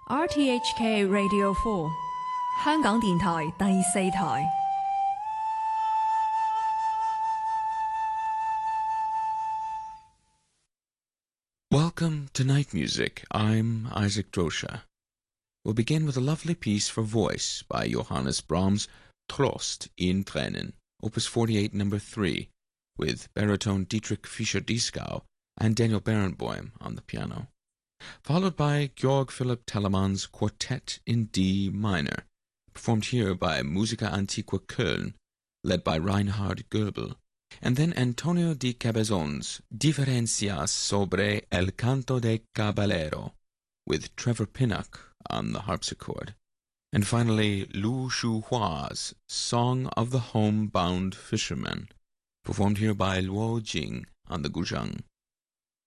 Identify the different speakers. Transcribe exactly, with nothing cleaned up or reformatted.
Speaker 1: R T H K Radio four， 香港電台第四台。
Speaker 2: Welcome to Night Music. I'm Isaac Drosha. We'll begin with a lovely piece for voice by Johannes Brahms, Trost in Tränen, Opus forty-eight, number three, with baritone Dietrich Fischer-Dieskau and Daniel Barenboim on the piano, followed by Georg Philipp Telemann's Quartet in D minor, performed here by Musica Antiqua Köln, led by Reinhard Goebel, and then Antonio di Cabezon's Diferencias sobre el canto de caballero, with Trevor Pinnock on the harpsichord, and finally Lu Shuhua's Song of the Homebound Fisherman, performed here by Luo Jing on the guzheng.